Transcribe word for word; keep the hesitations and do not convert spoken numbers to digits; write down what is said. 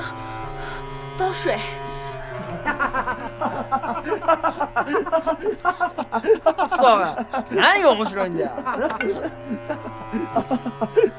倒水。 そうか、何が面白いんだよ。